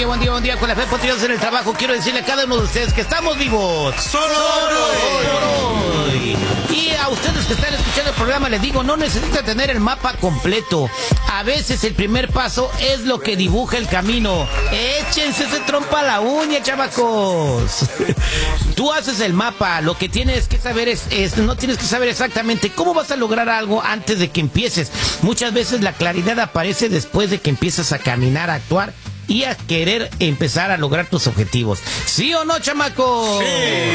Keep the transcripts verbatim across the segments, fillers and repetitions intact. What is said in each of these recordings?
día, buen día, buen día. Con la fe patriotas en el trabajo, quiero decirle a cada uno de ustedes que estamos vivos. ¡Solo hoy! Y a ustedes que están escuchando el programa les digo, no necesita tener el mapa completo. A veces el primer paso es lo que dibuja el camino. Échense ese trompa a la uña, chamacos. Tú haces el mapa, lo que tienes que saber es, es, no tienes que saber exactamente cómo vas a lograr algo antes de que empieces. Muchas veces la claridad aparece después de que empiezas a caminar, a actuar y a querer empezar a lograr tus objetivos. ¿Sí o no, chamacos?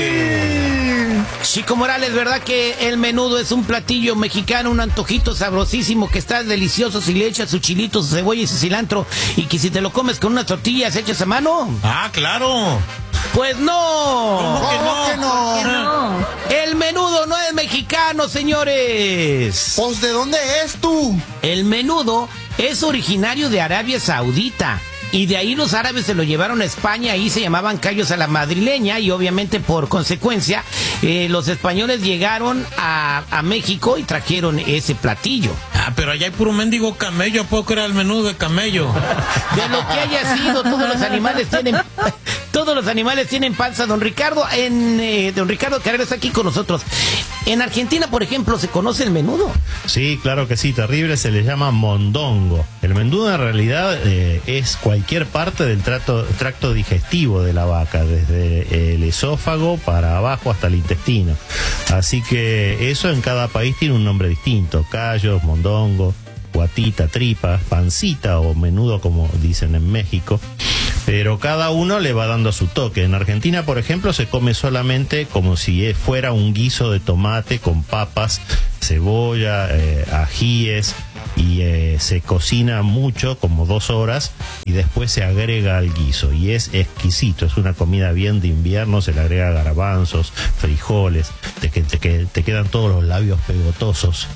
Sí. Chico Morales, ¿verdad que el menudo es un platillo mexicano, un antojito sabrosísimo que está delicioso si le echas su chilito, su cebolla y su cilantro, y que si te lo comes con unas tortillas echas a mano? Ah, claro. Pues no. ¿Cómo que no? que no? No. El menudo no es mexicano, señores. Pues, ¿de dónde es tú? El menudo es originario de Arabia Saudita. Y de ahí los árabes se lo llevaron a España, ahí se llamaban callos a la madrileña, y obviamente por consecuencia eh, los españoles llegaron a, a México y trajeron ese platillo. Ah, pero allá hay puro mendigo camello, ¿puedo creer el menú de camello? De lo que haya sido, todos los animales tienen... Todos los animales tienen panza. Don Ricardo, en, eh, don Ricardo Carrera está aquí con nosotros. En Argentina, por ejemplo, ¿se conoce el menudo? Sí, claro que sí, terrible, se le llama mondongo. El menudo en realidad eh, es cualquier parte del trato, tracto digestivo de la vaca, desde el esófago para abajo hasta el intestino. Así que eso en cada país tiene un nombre distinto: callos, mondongo, guatita, tripa, pancita o menudo como dicen en México. Pero cada uno le va dando su toque. En Argentina, por ejemplo, se come solamente como si fuera un guiso de tomate con papas, cebolla, eh, ajíes, y eh, se cocina mucho, como dos horas, y después se agrega al guiso. Y es exquisito, es una comida bien de invierno, se le agrega garbanzos, frijoles, te, te, te, te quedan todos los labios pegotosos.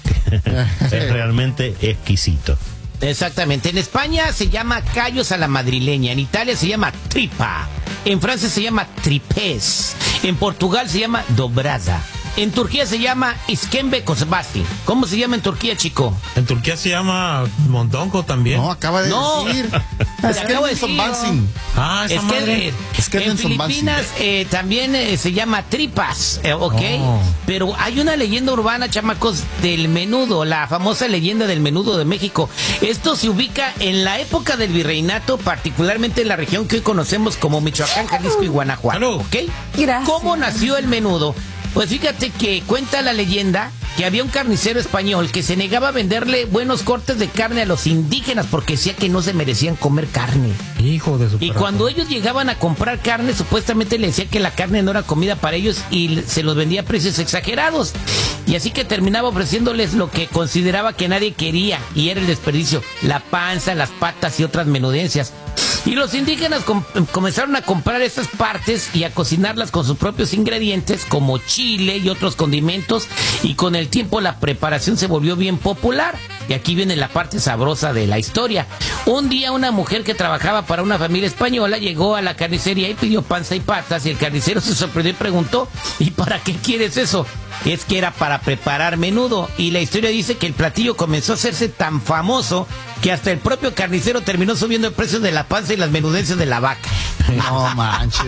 Es realmente exquisito. Exactamente. En España se llama callos a la madrileña. En Italia se llama tripa. En Francia se llama tripés. En Portugal se llama dobrada. En Turquía se llama iskembe kosbasi. ¿Cómo se llama en Turquía, chico? En Turquía se llama mondongo también. No, acaba de No. decir. Te Es que acabo de son decir. Bansin. Ah, esa Es madre. que, eh, Es que en son Filipinas eh, también eh, se llama tripas, eh, ¿ok? Oh. Pero hay una leyenda urbana, chamacos, del menudo, la famosa leyenda del menudo de México. Esto se ubica en la época del virreinato, particularmente en la región que hoy conocemos como Michoacán, Jalisco y Guanajuato, Salud. ¿ok? Gracias. ¿Cómo nació el menudo? Pues fíjate que cuenta la leyenda que había un carnicero español que se negaba a venderle buenos cortes de carne a los indígenas porque decía que no se merecían comer carne. Hijo de su Y perra. cuando ellos llegaban a comprar carne, supuestamente le decía que la carne no era comida para ellos y se los vendía a precios exagerados. Y así que terminaba ofreciéndoles lo que consideraba que nadie quería, y era el desperdicio: la panza, las patas y otras menudencias. Y los indígenas com- comenzaron a comprar estas partes y a cocinarlas con sus propios ingredientes, como chile y otros condimentos, y con el tiempo la preparación se volvió bien popular. Y aquí viene la parte sabrosa de la historia. Un día una mujer que trabajaba para una familia española llegó a la carnicería y pidió panza y patas, y el carnicero se sorprendió y preguntó: ¿y para qué quieres eso? Es que era para preparar menudo. Y la historia dice que el platillo comenzó a hacerse tan famoso que hasta el propio carnicero terminó subiendo el precio de la panza y las menudencias de la vaca. No manches.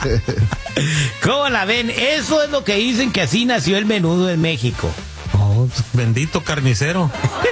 ¿Cómo la ven? Eso es lo que dicen, que así nació el menudo en México. Oh, bendito carnicero.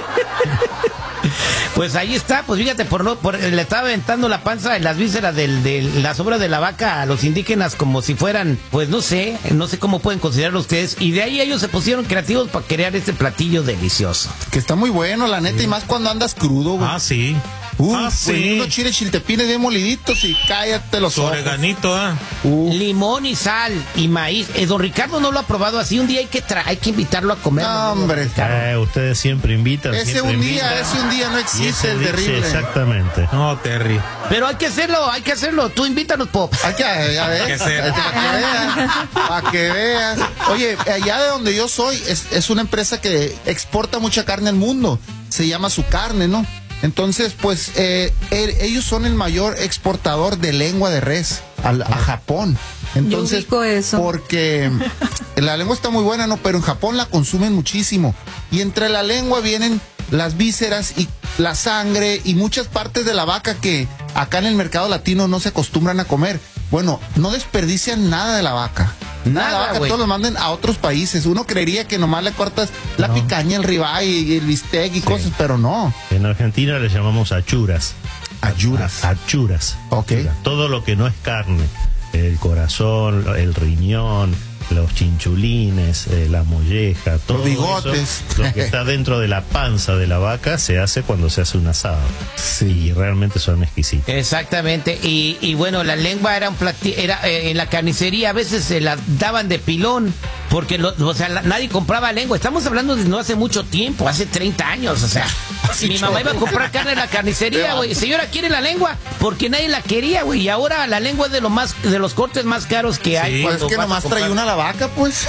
Pues ahí está, pues fíjate, por no, por, le estaba aventando la panza en las vísceras del, de las sobras de la vaca a los indígenas como si fueran, pues no sé, no sé cómo pueden considerarlo ustedes, y de ahí ellos se pusieron creativos para crear este platillo delicioso. Que está muy bueno, la neta, y más cuando andas crudo, güey. Ah, sí. Uh, ah, sí. poniendo chile chiltepines bien moliditos y cállate los Su ojos. oreganito, ¿ah? Uh, Limón y sal y maíz. Eh, don Ricardo no lo ha probado así. Un día hay que tra hay que invitarlo a comer. No, hombre. Eh, ustedes siempre invitan. ese siempre un día, invitan. ese un día no Y existe, ese el día- sí, terrible. exactamente. No, Terry. Pero hay que hacerlo, hay que hacerlo. Tú invítanos, Pop. Hay que, ya ves, Hay que ser. para que veas, para que veas. Oye, allá de donde yo soy, es, es una empresa que exporta mucha carne al mundo. Se llama Su Carne, ¿no? Entonces, pues, eh, er, ellos son el mayor exportador de lengua de res al, a Japón. Entonces, Yo ubico eso. porque la lengua está muy buena, ¿no? Pero en Japón la consumen muchísimo. Y entre la lengua vienen las vísceras y la sangre y muchas partes de la vaca que acá en el mercado latino no se acostumbran a comer. Bueno, no desperdician nada de la vaca. Nada, Nada, la vaca, güey. todos los mandan a otros países. Uno creería que nomás le cortas la picaña, el ribeye y el bistec y cosas, pero no. En Argentina le llamamos achuras. Achuras. A- achuras. Ok. Todo lo que no es carne. El corazón, el riñón, los chinchulines, eh, la molleja, todo Los bigotes. eso, lo que está dentro de la panza de la vaca se hace cuando se hace un asado. Sí. Y realmente son exquisitos. Exactamente, y, y bueno, la lengua era un plati era eh, en la carnicería a veces se la daban de pilón, porque lo- o sea, la- nadie compraba lengua. Estamos hablando de no hace mucho tiempo, hace treinta años, o sea, Así mi mamá chorro. iba a comprar carne en la carnicería, güey. Señora, ¿quiere la lengua? Porque nadie la quería, güey, y ahora la lengua es de lo más de los cortes más caros que hay. Sí. Pues es cuando que vas a nomás comprar. trae una la vaca, pues.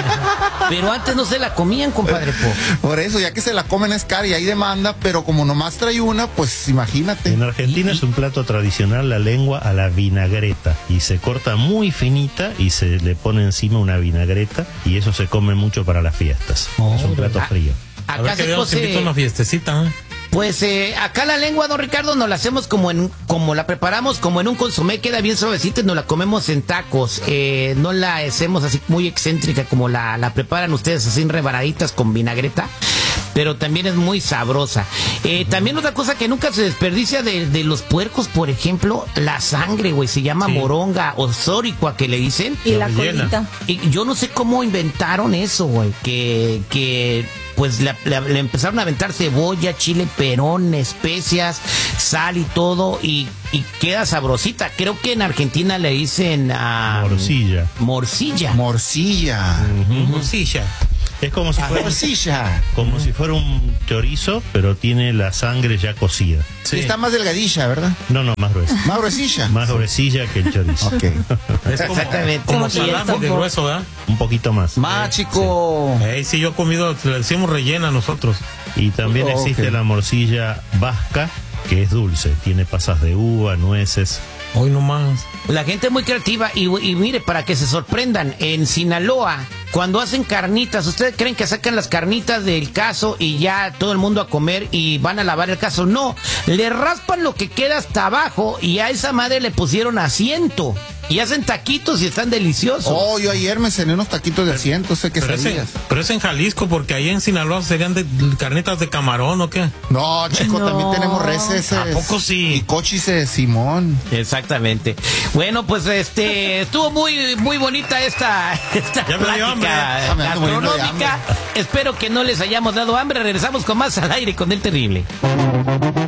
Pero antes no se la comían, compadre, po. Por eso, ya que se la comen es cara y hay demanda, pero como nomás trae una, pues imagínate. En Argentina Y- y- es un plato tradicional la lengua a la vinagreta y se corta muy finita y se le pone encima una vinagreta y eso se come mucho para las fiestas. es un plato Ah, frío. A Acá ver que se Dios invita a cose. una fiestecita, ¿eh? Pues eh, acá la lengua, don Ricardo, nos la hacemos como en, como la preparamos como en un consomé, queda bien suavecita y nos la comemos en tacos. Eh, no la hacemos así muy excéntrica como la, la preparan ustedes, así en rebanaditas con vinagreta, pero también es muy sabrosa. Eh, también otra cosa que nunca se desperdicia de, de los puercos, por ejemplo, la sangre, güey, se llama Sí. moronga o zoricua que le dicen. Y la rellena. colita. Y yo no sé cómo inventaron eso, güey, que, que pues le, le- le empezaron a aventar cebolla, chile, perón, especias, sal y todo, y, y queda sabrosita. Creo que en Argentina le dicen a... Morcilla. Morcilla. Morcilla. Morcilla. Es como si fuera, Morcilla. como si fuera un chorizo, pero tiene la sangre ya cocida. Sí. Está más delgadilla, ¿verdad? No, no, más gruesa. Más gruesilla. Más gruesilla que el chorizo. Ok. Es como, Exactamente. como Como salami fiesta. de grueso, ¿verdad? Un poquito más. Más chico. Ey, sí, yo he comido, le decimos rellena nosotros. Y también Oh, existe ok. la morcilla vasca, que es dulce. Tiene pasas de uva, nueces. Hoy nomás. La gente es muy creativa y, y mire, para que se sorprendan, en Sinaloa, cuando hacen carnitas, ¿ustedes creen que sacan las carnitas del caso y ya todo el mundo a comer y van a lavar el caso? No, le raspan lo que queda hasta abajo y a esa madre le pusieron asiento y hacen taquitos y están deliciosos. Oh, yo ayer me cené unos taquitos de asiento, sé que Pero es, en, sabías. pero es en Jalisco, porque ahí en Sinaloa serían de carnitas de camarón, ¿o qué? No, chico, No. también tenemos reses. ¿A poco sí? Y cochises, Simón. Exactamente. Bueno, pues este estuvo muy muy bonita esta, esta Ya me dio hambre. plática Ya me ando muriendo de gastronómica. Espero que no les hayamos dado hambre. Regresamos con más al aire con el terrible.